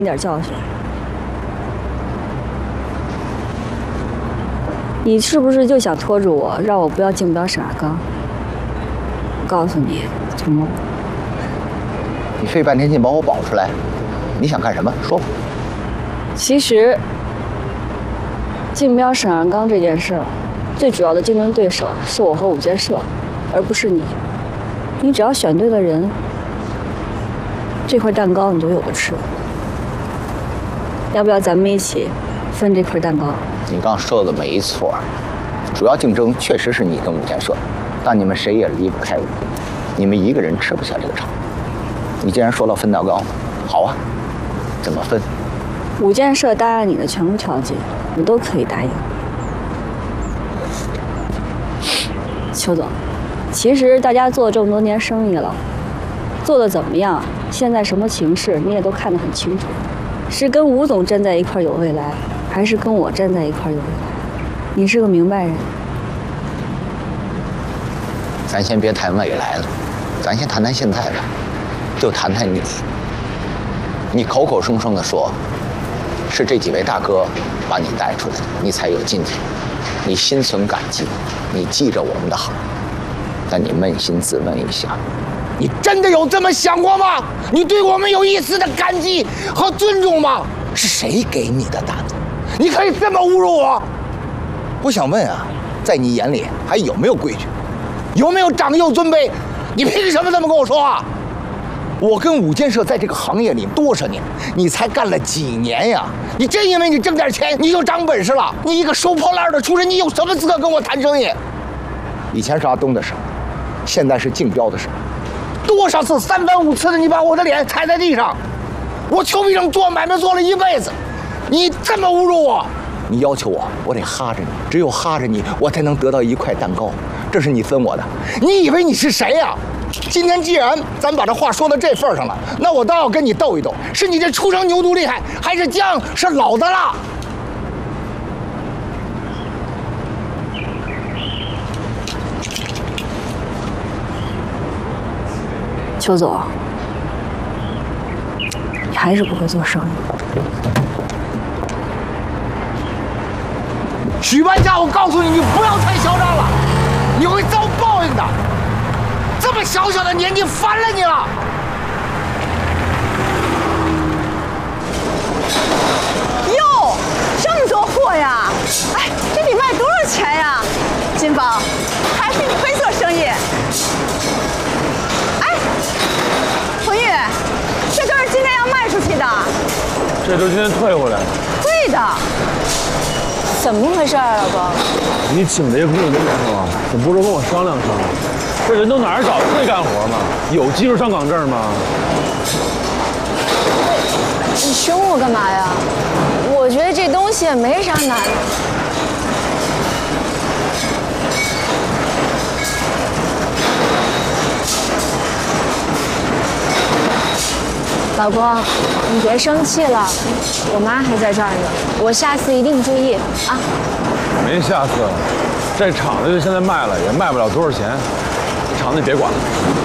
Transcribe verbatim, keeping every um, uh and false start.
点教训。你是不是就想拖住我，让我不要竞标沈二刚？我告诉你，陈梦， 你费半天劲把我保出来，你想干什么？说吧。 其实，竞标沈二刚这件事儿，最主要的竞争对手是我和五建社，而不是你。你只要选对了人，这块蛋糕你就有的吃。要不要咱们一起分这块蛋糕？ 你刚说的没错，主要竞争确实是你跟五建社，但你们谁也离不开我，你们一个人吃不下这个场。你既然说了分蛋糕，好啊，怎么分？ 五建社答应你的全部条件，我都可以答应。邱总，其实大家做这么多年生意了，做的怎么样，现在什么形势你也都看得很清楚。是跟吴总站在一块有未来，还是跟我站在一块有未来？你是个明白人。 咱先别谈未来了，咱先谈谈现在吧，就谈谈你。你口口声声的说，是这几位大哥把你带出来的，你才有今天。你心存感激，你记着我们的好，但你扪心自问一下，你真的有这么想过吗？你对我们有一丝的感激和尊重吗？是谁给你的胆子？你可以这么侮辱我？我想问啊，在你眼里还有没有规矩？有没有长幼尊卑？你凭什么这么跟我说话？我跟五建社在这个行业里多少年，你才干了几年呀？你真因为你挣点钱你就长本事了？你一个收破烂的出身，你有什么资格跟我谈生意？以前是阿东的事，现在是竞标的事。多少次三番五次的你把我的脸踩在地上，我邱必胜做买卖做了一辈子，你这么侮辱我，你要求我，我得哈着你，只有哈着你，我才能得到一块蛋糕，这是你分我的。你以为你是谁呀？今天既然咱把这话说到这份上了，那我倒要跟你斗一斗，是你这初生牛犊厉害，还是姜是老的辣？ 邱总，你还是不会做生意。 许万家，我告诉你，你不要太嚣张了，你会遭报应的。这么小小的年纪，烦了你了。 哟，这么多货呀！哎，这得卖多少钱呀？金宝，还是你会做生意。哎，红玉，这都是今天要卖出去的。 这都今天退回来的。 对的。怎么回事啊，老公？ 你请这些工人是吧？怎么不是跟我商量商量？这人都哪儿找会干活吗？有技术上岗证吗？ 你凶我干嘛呀？我觉得这东西也没啥难的。老公，你别生气了，我妈还在这儿呢，我下次一定注意啊。 没下次了，这厂子就现在卖了，也卖不了多少钱，这厂子你别管了。